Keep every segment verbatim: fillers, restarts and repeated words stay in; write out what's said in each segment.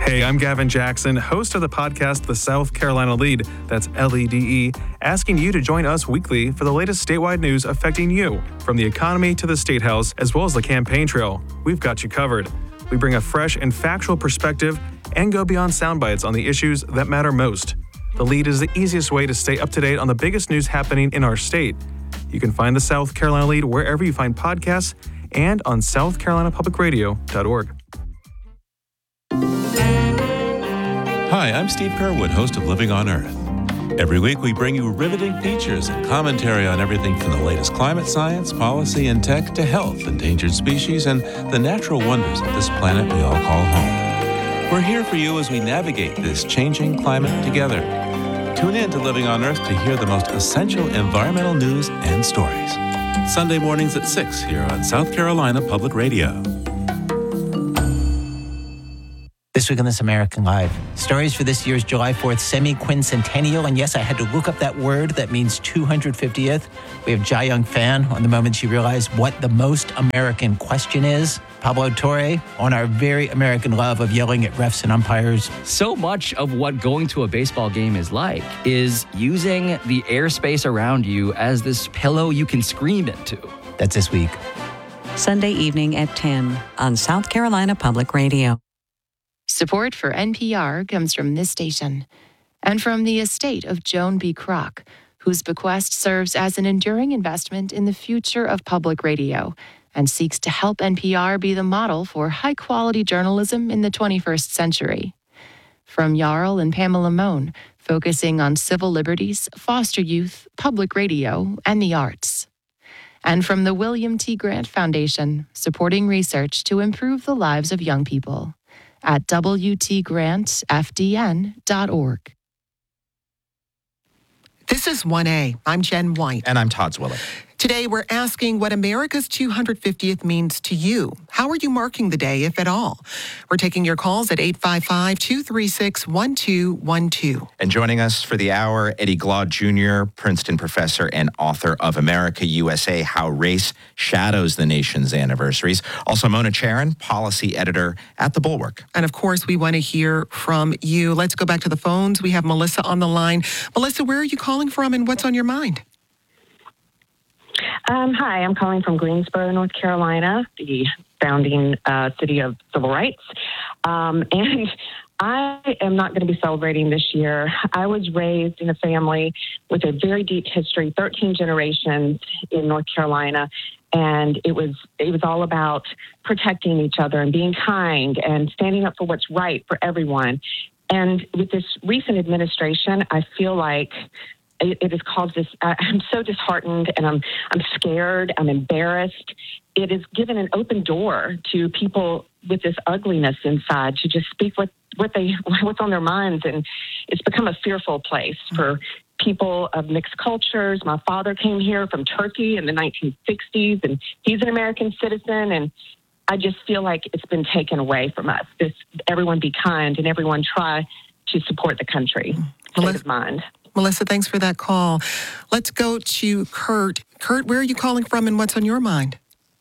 Hey, I'm Gavin Jackson, host of the podcast The South Carolina Lead, that's L E D E, asking you to join us weekly for the latest statewide news affecting you, from the economy to the State House, as well as the campaign trail. We've got you covered. We bring a fresh and factual perspective and go beyond sound bites on the issues that matter most. The Lead is the easiest way to stay up to date on the biggest news happening in our state. You can find the South Carolina Lead wherever you find podcasts and on south carolina public radio dot org. Hi, I'm Steve Kerwood, host of Living on Earth. Every week we bring you riveting features and commentary on everything from the latest climate science, policy, and tech to health, endangered species, and the natural wonders of this planet we all call home. We're here for you as we navigate this changing climate together. Tune in to Living on Earth to hear the most essential environmental news and stories. Sunday mornings at six here on South Carolina Public Radio. This week on This American Life, stories for this year's July fourth semi-quincentennial. And yes, I had to look up that word that means two hundred fiftieth. We have Jai Young Fan on the moment she realized what the most American question is. Pablo Torre on our very American love of yelling at refs and umpires. So much of what going to a baseball game is like is using the airspace around you as this pillow you can scream into. That's this week. Sunday evening at ten on South Carolina Public Radio. Support for N P R comes from this station and from the estate of Joan B. Kroc, whose bequest serves as an enduring investment in the future of public radio and seeks to help N P R be the model for high-quality journalism in the twenty-first century. From Jarl and Pamela Mohn, focusing on civil liberties, foster youth, public radio, and the arts. And from the William T. Grant Foundation, supporting research to improve the lives of young people at w t grant f d n dot org. This is one A. I'm Jen White. And I'm Todd Zwillich. Today, we're asking what America's two hundred fiftieth means to you. How are you marking the day, if at all? We're taking your calls at eight five five, two three six, one two one two. And joining us for the hour, Eddie Glaude Junior, Princeton professor and author of America U S A, How Race Shadows the Nation's Anniversaries. Also, Mona Charen, policy editor at The Bulwark. And of course, we want to hear from you. Let's go back to the phones. We have Melissa on the line. Melissa, where are you calling from and what's on your mind? Um, hi, I'm calling from Greensboro, North Carolina, the founding uh, city of civil rights. Um, and I am not going to be celebrating this year. I was raised in a family with a very deep history, thirteen generations in North Carolina. And it was it was all about protecting each other and being kind and standing up for what's right for everyone. And with this recent administration, I feel like It, it has caused this. Uh, I'm so disheartened, and I'm I'm scared. I'm embarrassed. It has given an open door to people with this ugliness inside to just speak what what they what's on their minds, and it's become a fearful place for people of mixed cultures. My father came here from Turkey in the nineteen sixties, and he's an American citizen, and I just feel like it's been taken away from us. This everyone be kind, and everyone try to support the country. State of mind. Melissa, thanks for that call. Let's go to Kurt. Kurt, where are you calling from and what's on your mind?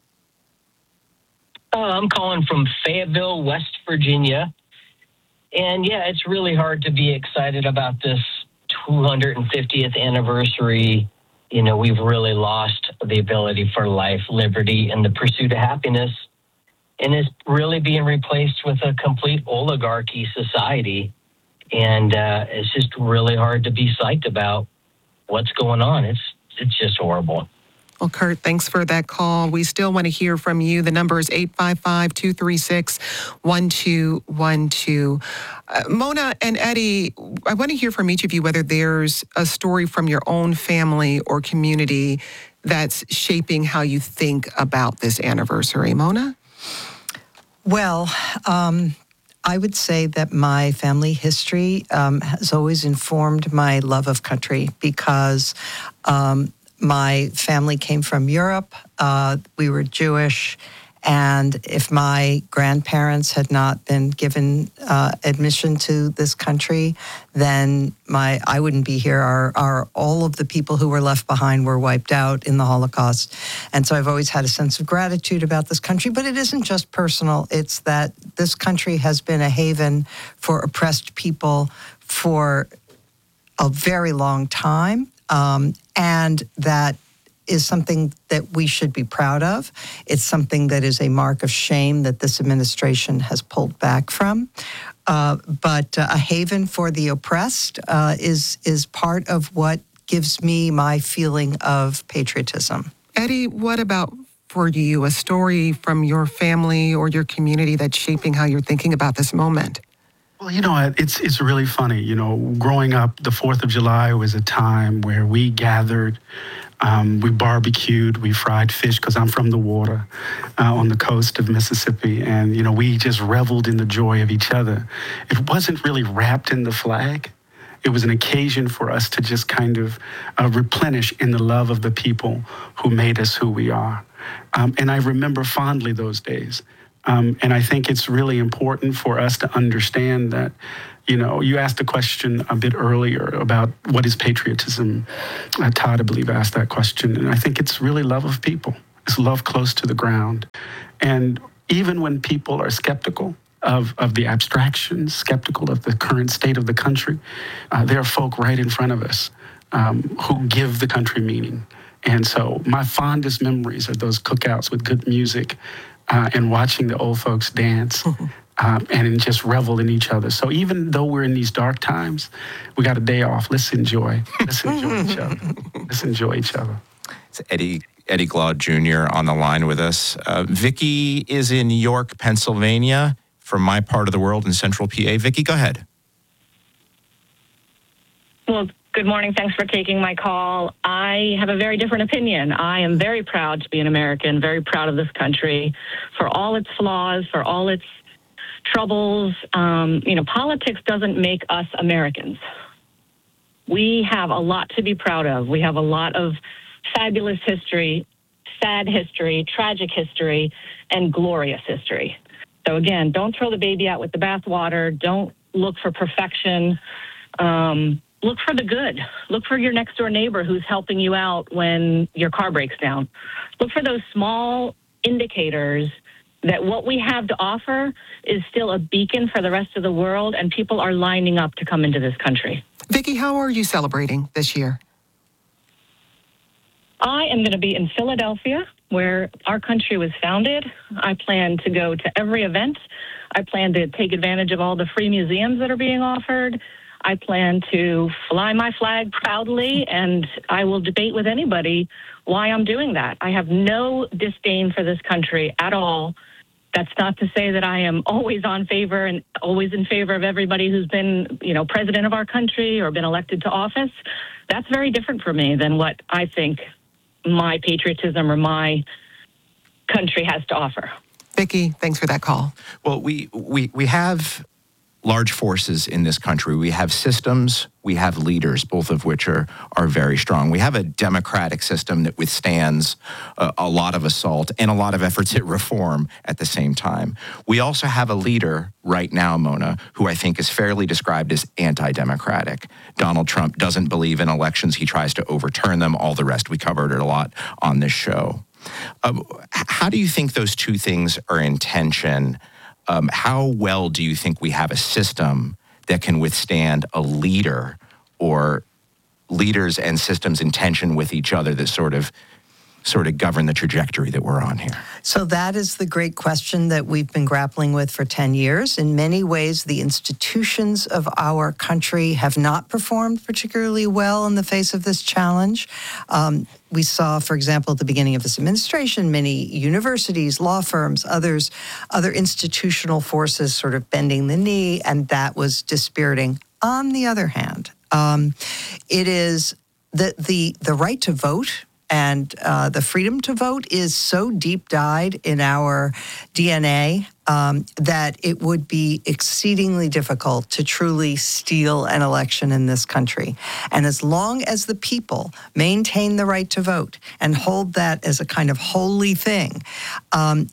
Uh, I'm calling from Fayetteville, West Virginia. And yeah, it's really hard to be excited about this two hundred fiftieth anniversary. You know, we've really lost the ability for life, liberty, and the pursuit of happiness. And it's really being replaced with a complete oligarchy society. And uh, it's just really hard to be psyched about what's going on. It's it's just horrible. Well, Kurt, thanks for that call. We still want to hear from you. The number is eight five five, two three six, one two one two. Uh, Mona and Eddie, I want to hear from each of you whether there's a story from your own family or community that's shaping how you think about this anniversary. Mona? Well, um... I would say that my family history um, has always informed my love of country because um, my family came from Europe. Uh, we were Jewish, And if my grandparents had not been given uh, admission to this country, then my I wouldn't be here. Our, our all of the people who were left behind were wiped out in the Holocaust. And so I've always had a sense of gratitude about this country. But it isn't just personal. It's that this country has been a haven for oppressed people for a very long time. Um, and that is something that we should be proud of. It's something that is a mark of shame that this administration has pulled back from. Uh, but uh, a haven for the oppressed uh, is is part of what gives me my feeling of patriotism. Eddie, what about for you, a story from your family or your community that's shaping how you're thinking about this moment? Well, you know, it's it's really funny. You know, growing up, the fourth of July was a time where we gathered, um, we barbecued, we fried fish, because I'm from the water, uh, on the coast of Mississippi. And, you know, we just reveled in the joy of each other. It wasn't really wrapped in the flag. It was an occasion for us to just kind of uh, replenish in the love of the people who made us who we are. Um, and I remember fondly those days. Um, and I think it's really important for us to understand that, you know, you asked a question a bit earlier about what is patriotism. Uh, Todd, I believe, asked that question. And I think it's really love of people. It's love close to the ground. And even when people are skeptical of, of the abstractions, skeptical of the current state of the country, uh, there are folk right in front of us um, who give the country meaning. And so my fondest memories are those cookouts with good music, Uh, and watching the old folks dance um, and just revel in each other. So even though we're in these dark times, we got a day off. Let's enjoy. Let's enjoy each other. Let's enjoy each other. It's Eddie Eddie Glaude Junior on the line with us. Uh, Vicki is in York, Pennsylvania, from my part of the world in central P A. Vicki, go ahead. Well, good morning. Thanks for taking my call. I have a very different opinion. I am very proud to be an American, very proud of this country for all its flaws, for all its troubles. Um, you know, politics doesn't make us Americans. We have a lot to be proud of. We have a lot of fabulous history, sad history, tragic history, and glorious history. So again, don't throw the baby out with the bathwater. Don't look for perfection. Um, Look for the good. Look for your next door neighbor who's helping you out when your car breaks down. Look for those small indicators that what we have to offer is still a beacon for the rest of the world, and people are lining up to come into this country. Vicki, how are you celebrating this year? I am going to be in Philadelphia, where our country was founded. I plan to go to every event. I plan to take advantage of all the free museums that are being offered. I plan to fly my flag proudly, and I will debate with anybody why I'm doing that. I have no disdain for this country at all. That's not to say that I am always on favor and always in favor of everybody who's been, you know, president of our country or been elected to office. That's very different for me than what I think my patriotism or my country has to offer. Vicki, thanks for that call. Well, we we we have large forces in this country. We have systems, we have leaders, both of which are are very strong. We have a democratic system that withstands a, a lot of assault and a lot of efforts at reform at the same time. We also have a leader right now, Mona, who I think is fairly described as anti-democratic. Donald Trump doesn't believe in elections. He tries to overturn them. All the rest, we covered it a lot on this show. Um, how do you think those two things are in tension? Um, how well do you think we have a system that can withstand a leader or leaders and systems in tension with each other that sort of sort of govern the trajectory that we're on here? So that is the great question that we've been grappling with for ten years. In many ways, the institutions of our country have not performed particularly well in the face of this challenge. Um, we saw, for example, at the beginning of this administration, many universities, law firms, others, other institutional forces sort of bending the knee, and that was dispiriting. On the other hand, um, it is the, the, the right to vote and uh, the freedom to vote is so deep-dyed in our D N A um, that it would be exceedingly difficult to truly steal an election in this country. And as long as the people maintain the right to vote and hold that as a kind of holy thing, um, it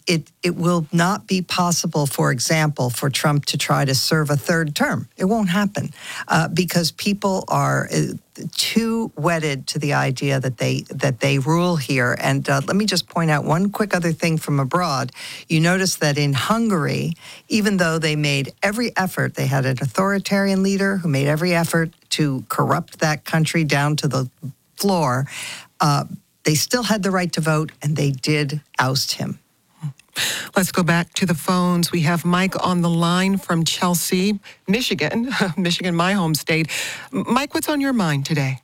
it will not be possible, for example, for Trump to try to serve a third term. It won't happen uh, because people are uh, too wedded to the idea that they that they rule here. And uh, let me just point out one quick other thing from abroad. You notice that in Hungary, even though they made every effort, they had an authoritarian leader who made every effort to corrupt that country down to the floor, uh, they still had the right to vote, and they did oust him. Let's go back to the phones. We have Mike on the line from Chelsea, Michigan, Michigan, my home state. Mike, what's on your mind today?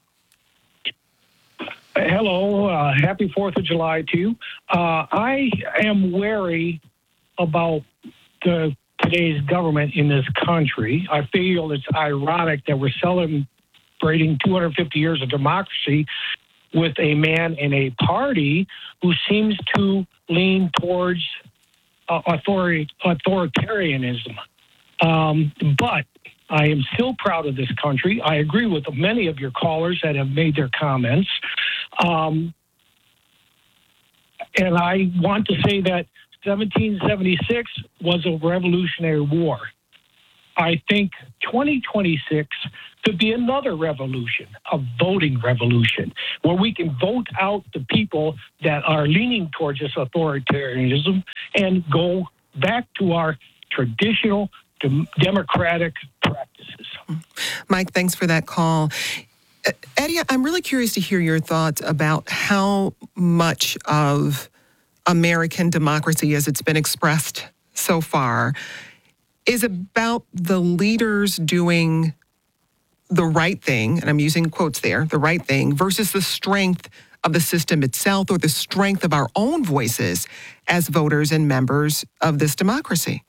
Hello. Uh, happy fourth of July to you. Uh, I am wary about the, today's government in this country. I feel it's ironic that we're celebrating two hundred fifty years of democracy with a man in a party who seems to lean towards uh, authority, authoritarianism. Um, but I am still proud of this country. I agree with many of your callers that have made their comments. Um, and I want to say that seventeen seventy-six was a revolutionary war. I think twenty twenty-six could be another revolution, a voting revolution, where we can vote out the people that are leaning towards this authoritarianism and go back to our traditional dem- democratic practices. Mike, thanks for that call. Uh, Eddie, I'm really curious to hear your thoughts about how much of American democracy, as it's been expressed so far, is about the leaders doing the right thing, and I'm using quotes there, the right thing, versus the strength of the system itself or the strength of our own voices as voters and members of this democracy.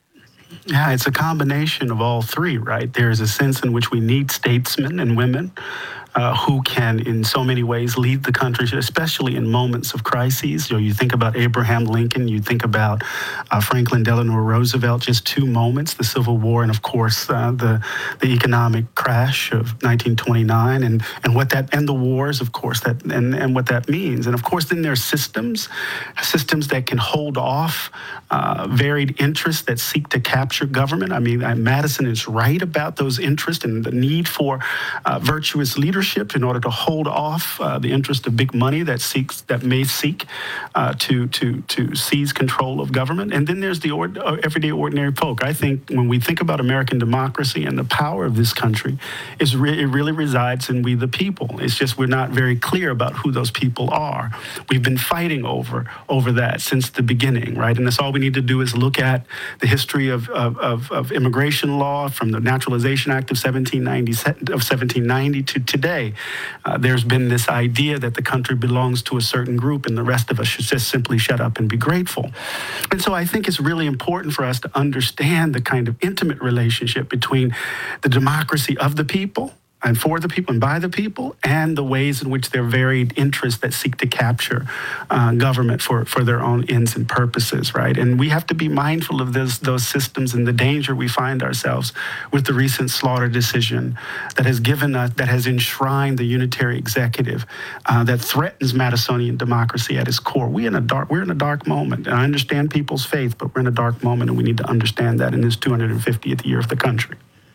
Yeah, it's a combination of all three, right? There's a sense in which we need statesmen and women uh, who can, in so many ways, lead the country, especially in moments of crises. You know, you think about Abraham Lincoln, you think about uh, Franklin Delano Roosevelt, just two moments, the Civil War, and of course, uh, the the economic crash of nineteen twenty-nine, and and what that and the wars, of course, that and and what that means. And of course, then there's systems, systems that can hold off uh, varied interests that seek to capture government. I mean, uh, Madison is right about those interests and the need for uh, virtuous leadership in order to hold off uh, the interest of big money that seeks that may seek uh, to to to seize control of government. And then there's the ord- uh, everyday ordinary folk. I think when we think about American democracy and the power of this country, is re- it really resides in we the people. It's just we're not very clear about who those people are. We've been fighting over over that since the beginning, right? And that's all we need to do is look at the history of of, of, of immigration law from the Naturalization Act of seventeen ninety of seventeen ninety to today. Uh, there's been this idea that the country belongs to a certain group and the rest of us should just simply shut up and be grateful. And so I think it's really important for us to understand the kind of intimate relationship between the democracy of the people and for the people and by the people, and the ways in which there are varied interests that seek to capture uh, government for, for their own ends and purposes, right? And we have to be mindful of this, those systems and the danger we find ourselves with the recent Slaughter decision that has given us, that has enshrined the unitary executive uh, that threatens Madisonian democracy at its core. We in a dark, we're in a dark moment, and I understand people's faith, but we're in a dark moment, and we need to understand that in this two hundred fiftieth year of the country.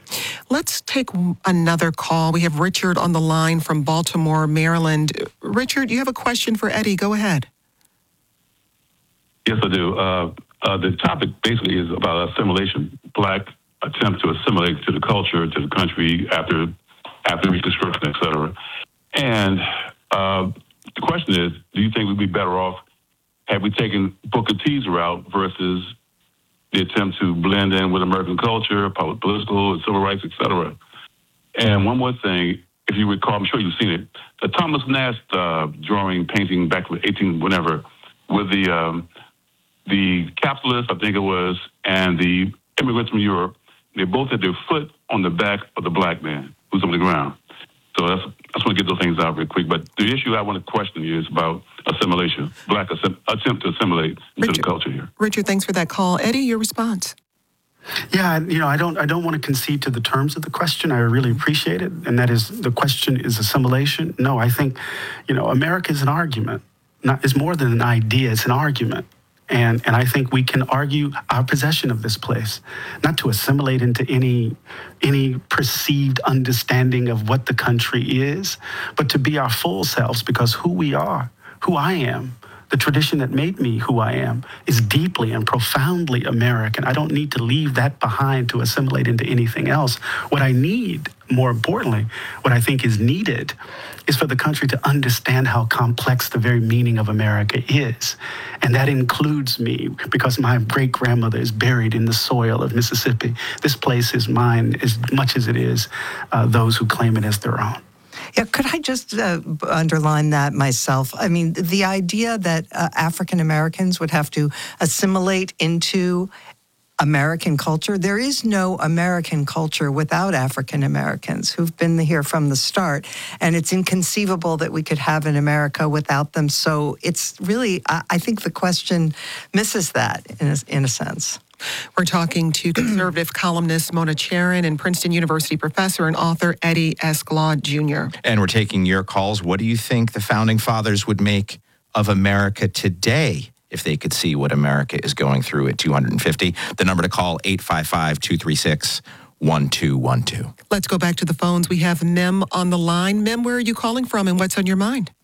Let's take another call. We have Richard on the line from Baltimore, Maryland. Richard, you have a question for Eddie. Go ahead. Yes, I do. Uh, uh, the topic basically is about assimilation, Black attempt to assimilate to the culture, to the country after after Reconstruction, et cetera. And uh, the question is, do you think we'd be better off had we taken Booker T's route versus the attempt to blend in with American culture, public, political, and civil rights, et cetera? And one more thing, if you recall, I'm sure you've seen it, the Thomas Nast uh, drawing, painting back in eighteen whenever, with the um, the capitalists, I think it was, and the immigrants from Europe, they both had their foot on the back of the black man who's on the ground. So that's, I just want to get those things out real quick. But the issue I want to question you is about assimilation, Black assim- attempt to assimilate into Richard, the culture here. Richard, thanks for that call. Eddie, your response. Yeah, you know, I don't I don't want to concede to the terms of the question. I really appreciate it. And that is, the question is assimilation. No, I think, you know, America is an argument. Not, it's more than an idea, it's an argument. And, and I think we can argue our possession of this place, not to assimilate into any, any perceived understanding of what the country is, but to be our full selves, because who we are, who I am, the tradition that made me who I am, is deeply and profoundly American. I don't need to leave that behind to assimilate into anything else. What I need, more importantly, what I think is needed, is for the country to understand how complex the very meaning of America is. And that includes me, because my great-grandmother is buried in the soil of Mississippi. This place is mine as much as it is uh, those who claim it as their own. Yeah, could I just uh, underline that myself? I mean, the idea that uh, African Americans would have to assimilate into American culture. There is no American culture without African Americans who've been here from the start, and it's inconceivable that we could have an America without them. So it's really, I, I think the question misses that in a, in a sense. We're talking to conservative columnist Mona Charen and Princeton University professor and author Eddie Escalade Junior And we're taking your calls. What do you think the Founding Fathers would make of America today if they could see what America is going through at two hundred fifty? The number to call, eight five five, two three six, one two one two. Let's go back to the phones. We have Mem on the line. Mem, where are you calling from and what's on your mind?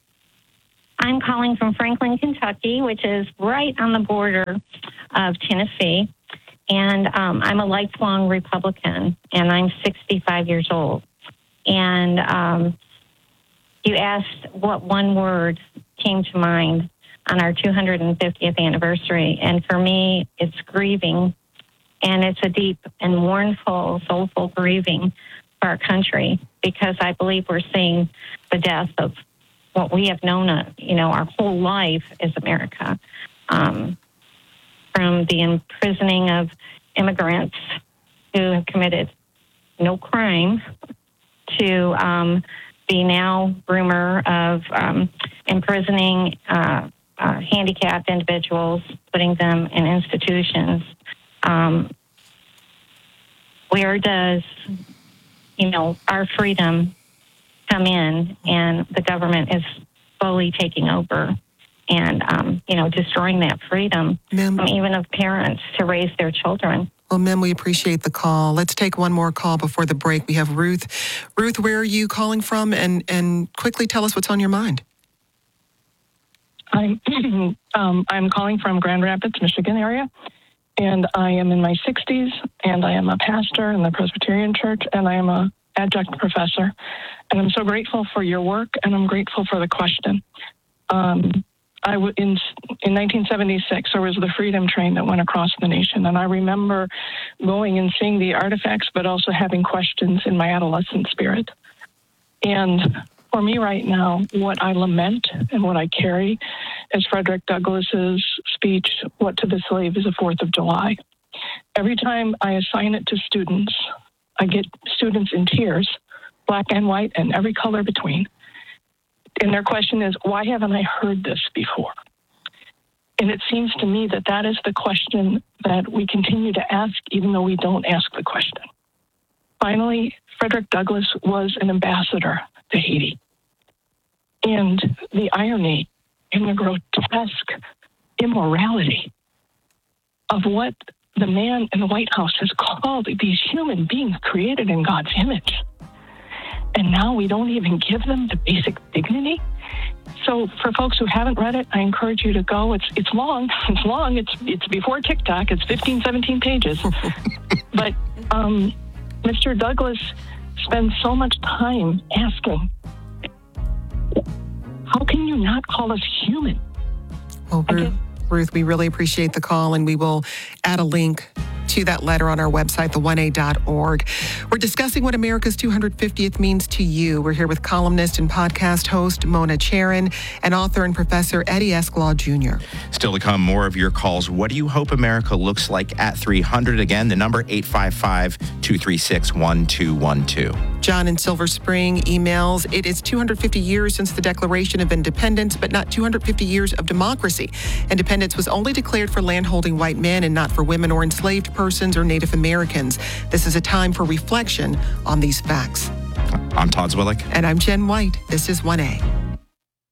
I'm calling from Franklin, Kentucky, which is right on the border of Tennessee. And um, I'm a lifelong Republican, and I'm sixty-five years old. And um, you asked what one word came to mind on our two hundred fiftieth anniversary. And for me, it's grieving. And it's a deep and mournful, soulful grieving for our country, because I believe we're seeing the death of what we have known, uh, you know, our whole life as America, um, from the imprisoning of immigrants who have committed no crime to um, the now rumor of um, imprisoning uh, uh, handicapped individuals, putting them in institutions. Um, where does, you know, our freedom come in, and the government is slowly taking over and, um, you know, destroying that freedom, um, even of parents to raise their children. Well, Mem, we appreciate the call. Let's take one more call before the break. We have Ruth. Ruth, where are you calling from? And, and quickly tell us what's on your mind. I'm, um, I'm calling from Grand Rapids, Michigan area. And I am in my sixties, and I am a pastor in the Presbyterian Church, and I am a adjunct professor. And I'm so grateful for your work, and I'm grateful for the question. Um, I w- in, in nineteen seventy-six, there was the Freedom Train that went across the nation, and I remember going and seeing the artifacts, but also having questions in my adolescent spirit. And for me right now, what I lament and what I carry is Frederick Douglass's speech, "What to the Slave is the Fourth of July." Every time I assign it to students, I get students in tears, black and white and every color between. And their question is, why haven't I heard this before? And it seems to me that that is the question that we continue to ask, even though we don't ask the question. Finally, Frederick Douglass was an ambassador to Haiti. And the irony and the grotesque immorality of what the man in the White House has called these human beings created in God's image. And now we don't even give them the basic dignity. So for folks who haven't read it, I encourage you to go. It's it's long. It's long. It's it's before TikTok. It's fifteen, seventeen pages. But um, Mister Douglass spends so much time asking, how can you not call us human? Well, Ruth, Ruth, we really appreciate the call, and we will add a link to that letter on our website, the one a dot org. We're discussing what America's two hundred fiftieth means to you. We're here with columnist and podcast host Mona Charen and author and professor Eddie Escalade Junior Still to come, more of your calls. What do you hope America looks like at three hundred? Again, the number eight five five, two three six, one two one two. John in Silver Spring emails, it is two hundred fifty years since the Declaration of Independence, but not two hundred fifty years of democracy. Independence was only declared for landholding white men and not for women or enslaved persons or Native Americans. This is a time for reflection on these facts. I'm Todd Zwillick. And I'm Jen White. This is one A.